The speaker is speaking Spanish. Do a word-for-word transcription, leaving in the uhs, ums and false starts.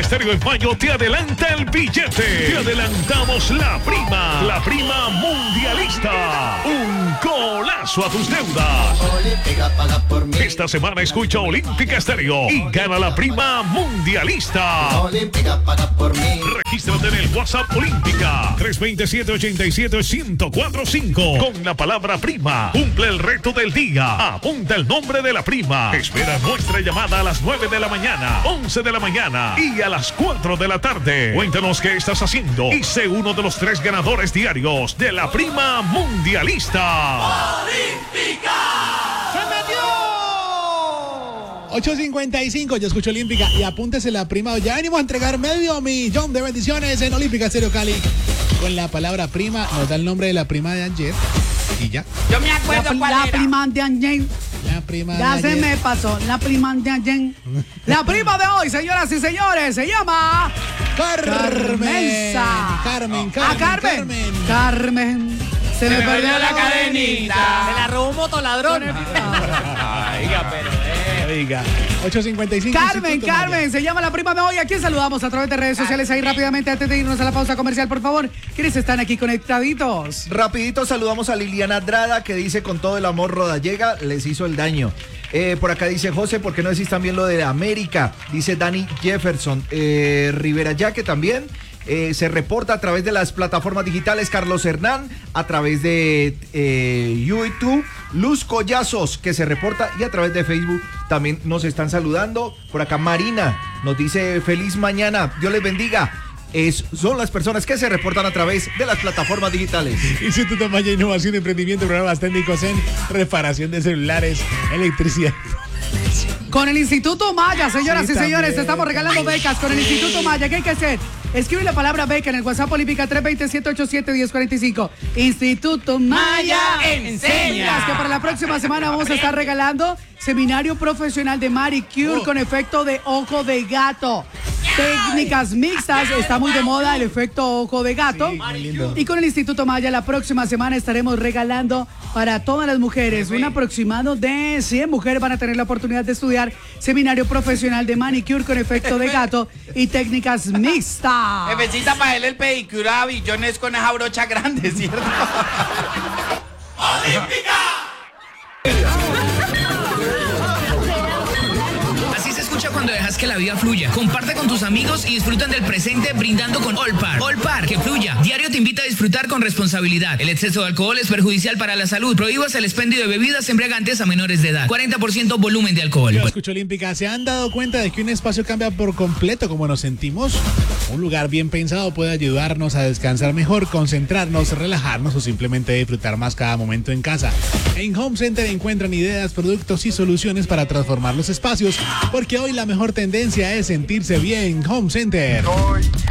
Estéreo en mayo te adelanta el billete. Te adelantamos la prima. La prima mundialista. Un golazo a tus deudas. Olímpica paga por mí. Esta semana escucha Olímpica Estéreo y gana la prima mundialista. Olímpica paga por mí. Regístrate en el WhatsApp Olímpica tres dos siete, ocho siete, uno cero cuatro cinco con la palabra prima. Cumple el reto del día. Apunta el nombre de la prima. Espera nuestra llamada a las nueve de la mañana, once de la mañana y a las cuatro de la tarde. Cuéntanos qué estás haciendo y sé uno de los tres ganadores diarios de la prima mundialista. ¡Olímpica! ¡Se metió! ocho cincuenta y cinco, ya escucho Olímpica y apúntese la prima. Ya venimos a entregar medio millón de bendiciones en Olímpica Estéreo Cali. Con la palabra prima, nos da el nombre de la prima de Anger y ya. Yo me acuerdo La, cuál la era. prima de ayer. La prima Ya de se ayer. me pasó. La prima de ayer. La prima de hoy, señoras y señores, se llama Carmen. Carmenza. Carmen, A Carmen, Carmen. Carmen. Carmen. Se, me, perdió la cadenita. Se la robó un motoladrón. Oiga, pero eh. Oiga, ocho cincuenta y cinco. Carmen, Instituto Carmen, Maya. se llama la prima de hoy. ¿A quién saludamos a través de redes sociales ahí rápidamente antes de irnos a la pausa comercial, por favor? ¿Quiénes están aquí conectaditos? Rapidito saludamos a Liliana Andrada que dice con todo el amor Rodallega les hizo el daño. Eh, por acá dice José, ¿por qué no decís también lo de América? Dice Dani Jefferson. Eh, Rivera Yaque también. Eh, se reporta a través de las plataformas digitales Carlos Hernán, a través de eh, YouTube, Luz Collazos, que se reporta, y a través de Facebook también nos están saludando. Por acá Marina nos dice feliz mañana, Dios les bendiga. Es, son las personas que se reportan a través de las plataformas digitales. Instituto Maya Innovación y Emprendimiento, programas técnicos en reparación de celulares, electricidad. Con el Instituto Maya, señoras Sí, y señores, también, estamos regalando también. becas con el Instituto Maya. ¿Qué hay que hacer? Escribe la palabra beca en el WhatsApp Olímpica tres dos siete, ocho siete, uno cero cuatro cinco. Instituto Maya enseña. Becas que para la próxima semana vamos a estar regalando seminario profesional de manicure Oh. con efecto de ojo de gato. Técnicas mixtas, está muy de moda el efecto ojo de gato. Sí, muy lindo. Y con el Instituto Maya la próxima semana estaremos regalando para todas las mujeres, un aproximado de cien mujeres van a tener la oportunidad de estudiar seminario profesional de manicure con efecto de gato y técnicas mixtas. Necesita para él el pedicure a billones con esa brocha grande, ¿cierto? Así se escucha cuando dejas que la vida fluya. Comparte con tus amigos y disfrutan del presente brindando con Olpar. Olpar, que fluya. Diario te invita a disfrutar con responsabilidad. El exceso de alcohol es perjudicial para la salud. Prohíbas el expendio de bebidas embriagantes a menores de edad. cuarenta por ciento volumen de alcohol. Yo escucho Olímpica. ¿Se han dado cuenta de que un espacio cambia por completo como nos sentimos? Un lugar bien pensado puede ayudarnos a descansar mejor, concentrarnos, relajarnos o simplemente disfrutar más cada momento en casa. En Home Center encuentran ideas, productos y soluciones para transformar los espacios, porque hoy la mejor tendencia es sentirse bien. Home Center.